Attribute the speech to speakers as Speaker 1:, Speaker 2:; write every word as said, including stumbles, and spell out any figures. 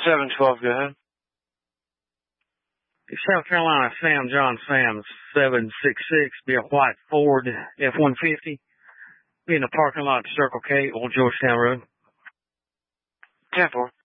Speaker 1: seven twelve, go ahead.
Speaker 2: South Carolina, Sam John Sam seven six six, be a white Ford F one fifty, be in the parking lot at Circle K, Old Georgetown Road.
Speaker 1: ten four.